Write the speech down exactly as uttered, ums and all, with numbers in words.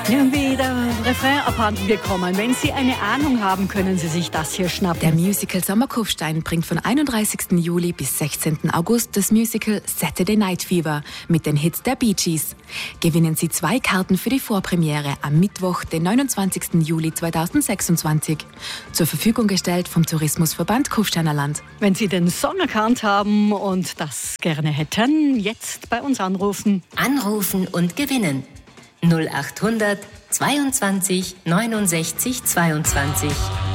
Irgendwie der Refrain abhanden gekommen. Wenn Sie eine Ahnung haben, können Sie sich das hier schnappen. Der Musical Sommerkufstein bringt von einunddreißigsten Juli bis sechzehnten August das Musical Saturday Night Fever mit den Hits der Bee Gees. Gewinnen Sie zwei Karten für die Vorpremiere am Mittwoch, den neunundzwanzigsten Juli zweitausendsechsundzwanzig. Zur Verfügung gestellt vom Tourismusverband Kufsteiner Land. Wenn Sie den Song erkannt haben und das gerne hätten, jetzt bei uns anrufen. Anrufen und gewinnen. null achthundert zweiundzwanzig neunundsechzig zweiundzwanzig.